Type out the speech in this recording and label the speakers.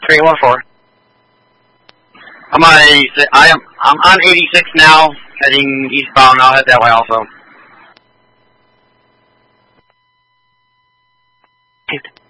Speaker 1: 314. I'm on 86 now, heading eastbound. I'll head that way also.